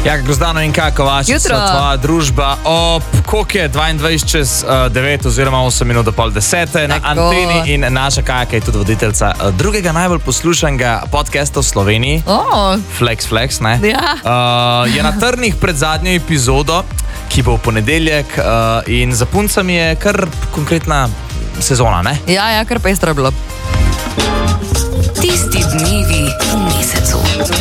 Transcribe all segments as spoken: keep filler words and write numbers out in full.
Ja, Grozdano in Kakovačica, tvoja družba ob koliko je dvaindvajset čez devet oziroma osem minut do pol desete na anteni in naša Kajaka je tudi voditeljca drugega najbolj poslušanega podcasta v Sloveniji. Oh. Flex, Flex, ne? Ja. Uh, je na trnih pred zadnjo epizodo, ki bo v ponedeljek uh, in za puncami je kar konkretna sezona, ne? Ja, ja, kar pestro je bilo. Tisti dnevi v mesecu.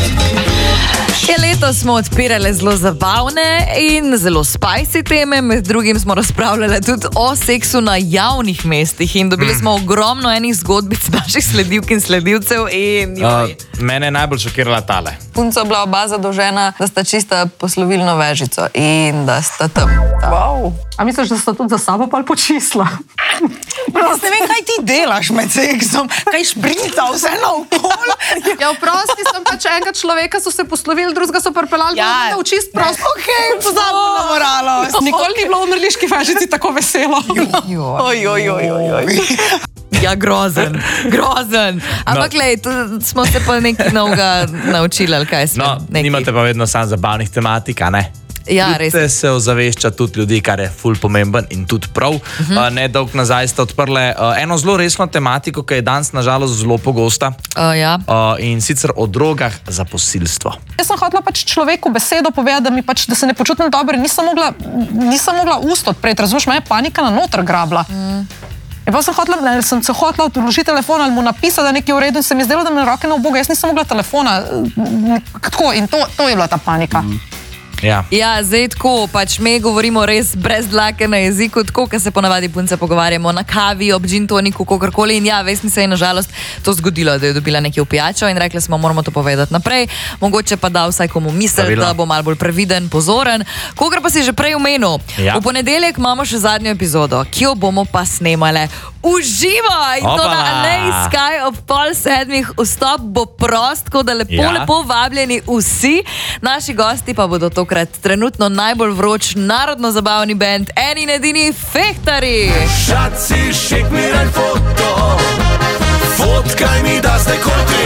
Ja, letos smo odpirali zelo zabavne in zelo spicy teme, med drugim smo razpravljali tudi o seksu na javnih mestih in dobili mm. smo ogromno enih zgodbic naših sledilk in sledilcev in uh, mene je najbolj šokirala tale. Punca bila oba zadolžena, da sta čista poslovilno vežico in da sta tam. Wow. A misliš, da sta tudi za sabo pol počisla? Jaz ne vem, kaj ti delaš med seksom, kaj šprita vse naokol. Ja, vprosti sem pač enega človeka, so se poslovili, drugega so pripeljali, ja. da v čist prost. Ok, pozabimo na moralo. Nikoli ni bilo v mrliški vežici tako veselo. Oj, oj, oj, oj, oj. Ja, grozen, grozen. Ampak, no. Lej, tu smo se pa nekaj novega naučili, ali kaj smo. No, nekaj. Nimate pa vedno sam zabavnih tematik, a ne? Ja, res. Ljudte se ozavešča tudi ljudi, kar je ful pomemben in tudi prav. Uh-huh. uh, Nedolg nazaj ste odprle uh, eno zelo resno tematiko, ki je danes nažalost zelo pogosta. Uh, ja. uh, in sicer o drogah za posilstvo. Jaz sem hotela pač človeku besedo povedati, da, mi pač, da se ne počutim dobro in nisem mogla, nisem mogla ust odpreti. Razumeš, me je panika na noter grabla. Mm. In pa sem, hotela, ne, sem se hotela odložiti telefon ali mu napisati, da je nekaj v redu in se mi zdelo, da me roke na oboga. Jaz nisem mogla telefona. Tako, in to, to je bila ta panika. Mm. Ja. Ja, zdaj tako, pač mi govorimo res brez dlake na jeziku, tako, ko se ponavadi punce pogovarjamo na kavi, ob gin toniku, kakorkoli. In ja, Vesni se je nažalost to zgodilo, da je dobila nekaj pijačo in rekli smo, moramo to povedati naprej. Mogoče pa da vsaj komu misel, da bo malo bolj previden, pozoren. Kogar pa si že prej omenil. Ja. V ponedeljek imamo še zadnjo epizodo, ki jo bomo pa snemale uživo. In to na Alej Sky ob pol sedmih. Vstop bo prost, tako da lepo, ja. lepo vabljeni vsi. Naši gosti pa bodo to trenutno najbolj vroč narodno zabavni band Eni in edini Fehtari. Šaci, šik mi rad foto, fotkaj mi da zdaj koti.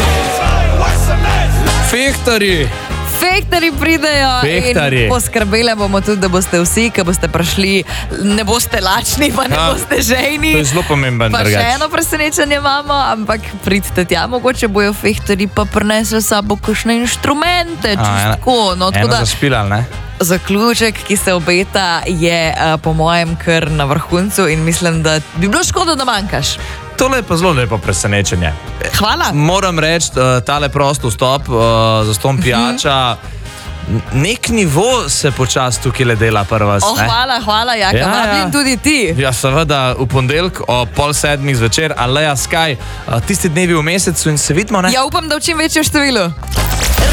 Fehtari. Fehtari pridejo Fehtari. In poskrbeli bomo tudi, da boste vsi, ki boste prišli, ne boste lačni, pa ne ja. boste žejni. To je zelo pomemben pa drugač. Še eno presenečenje imamo, ampak pridite tja, mogoče bojo Fehtari pa prinesli sabo kakšne inštrumente, čistko. No, eno zašpilal, ne? Zaključek, ki se obeta, je uh, po mojem kar na vrhuncu in mislim, da bi bilo škoda, da manjkaš. Tole je pa zelo lepo presenečenje. Hvala. Moram reči, uh, tale prost vstop, uh, za ston pijača, nek nivo se počas tukaj le dela prva. Oh, hvala, hvala, Jaka, ja, vabim ja. tudi ti. Ja, seveda, v ponedeljek o pol sedmih zvečer, Aleja Sky, uh, tisti dnevi v mesecu in se vidimo, ne? Ja, upam, da v čim večjem številu.